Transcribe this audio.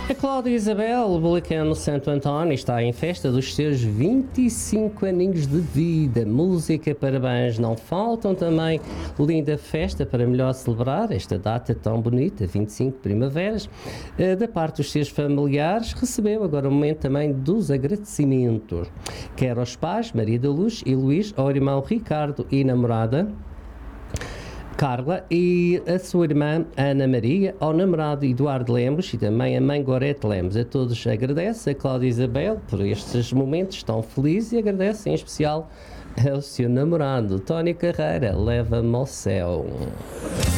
A Cláudia Isabel, Bulicano Santo António, está em festa dos seus 25 aninhos de vida. Música, parabéns, não faltam. Também linda festa para melhor celebrar esta data tão bonita, 25 primaveras. Da parte dos seus familiares, recebeu agora o momento também dos agradecimentos. Quer aos pais, Maria da Luz e Luís, ao irmão Ricardo e namorada Carla e a sua irmã Ana Maria, ao namorado Eduardo Lemos e também a mãe Gorete Lemos. A todos agradece, a Cláudia Isabel, por estes momentos tão felizes e agradece em especial ao seu namorado, Tony Carreira, leva-me ao céu.